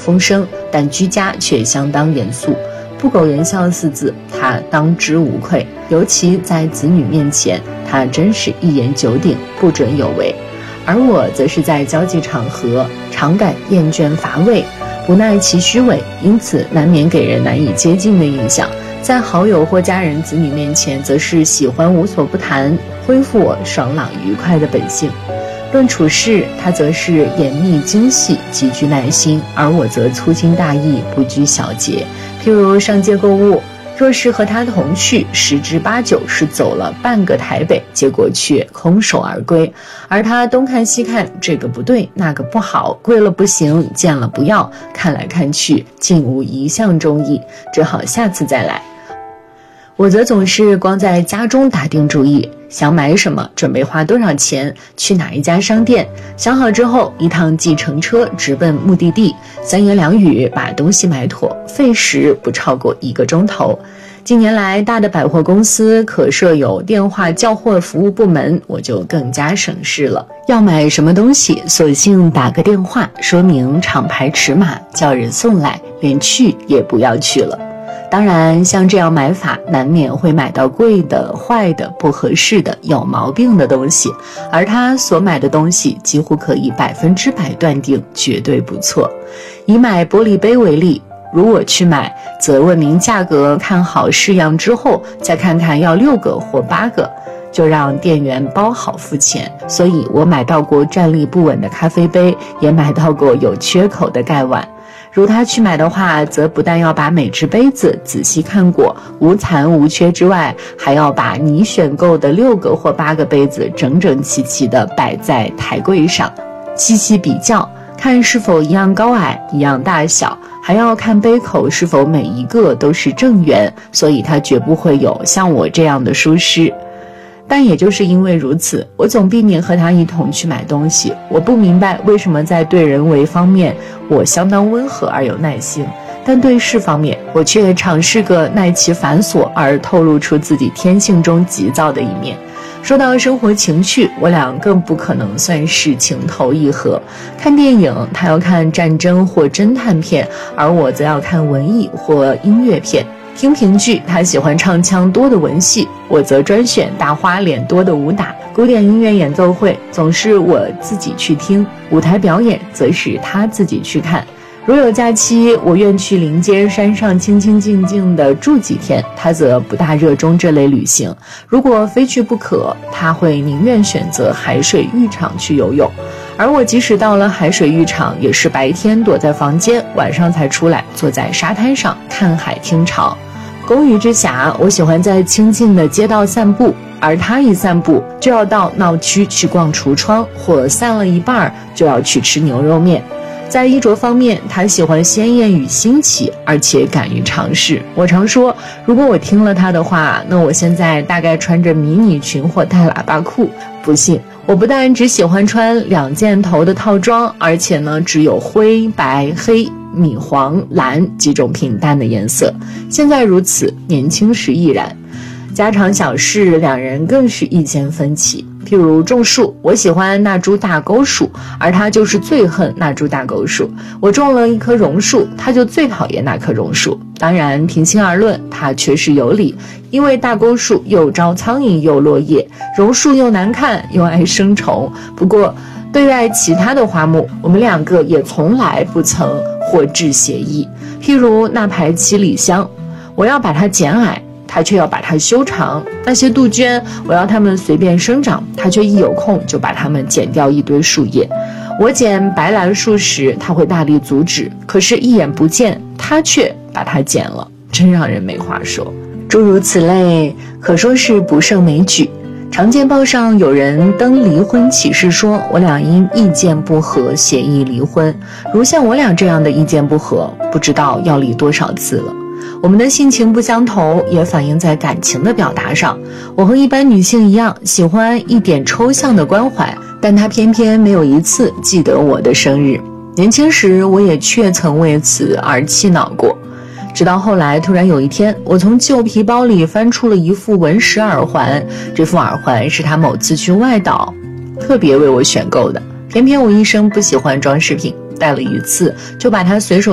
风声，但居家却相当严肃。不苟言笑4字，他当之无愧。尤其在子女面前，他真是一言九鼎，不准有违。而我则是在交际场合常感厌倦乏味，不耐其虚伪，因此难免给人难以接近的印象。在好友或家人子女面前，则是喜欢无所不谈，恢复我爽朗愉快的本性。论处事，他则是严密精细，极具耐心，而我则粗心大意，不拘小节。譬如上街购物，若是和他同去，10之8九是走了半个台北，结果却空手而归。而他东看西看，这个不对，那个不好，贵了不行，见了不要，看来看去，竟无一项中意，只好下次再来。我则总是光在家中打定主意，想买什么，准备花多少钱，去哪一家商店，想好之后，一趟计程车直奔目的地，3言2语把东西买妥，费时不超过1个钟头。近年来，大的百货公司可设有电话叫货服务部门，我就更加省事了。要买什么东西，索性打个电话，说明厂牌尺码，叫人送来，连去也不要去了。当然，像这样买法，难免会买到贵的、坏的、不合适的、有毛病的东西，而他所买的东西几乎可以100%断定绝对不错。以买玻璃杯为例，如我去买，则问明价格，看好式样之后，再看看要6个或8个，就让店员包好付钱。所以我买到过站立不稳的咖啡杯，也买到过有缺口的盖碗。如他去买的话，则不但要把每只杯子仔细看过，无残无缺之外，还要把你选购的6个或8个杯子整整齐齐地摆在台柜上，细细比较，看是否一样高矮，一样大小，还要看杯口是否每一个都是正圆，所以他绝不会有像我这样的疏失。但也就是因为如此，我总避免和他一同去买东西。我不明白为什么在对人为方面我相当温和而有耐心，但对事方面我却常是个耐其繁琐而透露出自己天性中急躁的一面。说到生活情趣，我俩更不可能算是情投意合。看电影，他要看战争或侦探片，而我则要看文艺或音乐片。听评剧，他喜欢唱腔多的文戏，我则专选大花脸多的武打。古典音乐演奏会总是我自己去听，舞台表演则是他自己去看。如有假期，我愿去林间山上清清静静地住几天，他则不大热衷这类旅行。如果非去不可，他会宁愿选择海水浴场去游泳。而我即使到了海水浴场，也是白天躲在房间，晚上才出来，坐在沙滩上看海听潮。公余之暇，我喜欢在清静的街道散步，而他一散步就要到闹区去逛橱窗，或散了一半就要去吃牛肉面。在衣着方面，他喜欢鲜艳与新奇，而且敢于尝试。我常说，如果我听了他的话，那我现在大概穿着迷你裙或大喇叭裤。不信，我不但只喜欢穿2件头的套装，而且呢，只有灰、白、黑、米黄、蓝几种平淡的颜色。现在如此，年轻时亦然。家常小事，两人更是意见分歧。譬如种树，我喜欢那株大钩树，而他就是最恨那株大钩树。我种了一棵榕树，他就最讨厌那棵榕树。当然，平心而论，他确实有理，因为大钩树又招苍蝇又落叶，榕树又难看又爱生虫。不过，对待其他的花木，我们两个也从来不曾获致协议。譬如那排七里香，我要把它剪矮，他却要把它修长；那些杜鹃，我要它们随便生长，他却一有空就把它们剪掉一堆树叶。我剪白兰树时，他会大力阻止，可是一眼不见，他却把它剪了，真让人没话说。诸如此类，可说是不胜枚举。常见报上有人登离婚启事说，我俩因意见不合协议离婚。如像我俩这样的意见不合，不知道要离多少次了。我们的性情不相投，也反映在感情的表达上。我和一般女性一样，喜欢一点抽象的关怀，但她偏偏没有一次记得我的生日。年轻时，我也确曾为此而气恼过。直到后来，突然有一天，我从旧皮包里翻出了一副纹石耳环，这副耳环是她某次去外岛特别为我选购的。偏偏我一生不喜欢装饰品，戴了一次就把它随手